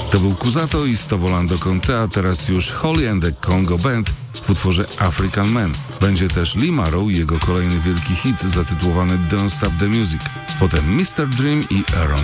To był Kusato i Stovolando Conte, a teraz już Holly and the Congo Band w utworze African Man. Będzie też Lee Marrow i jego kolejny wielki hit zatytułowany Don't Stop the Music. Potem Mr. Dream i Aaron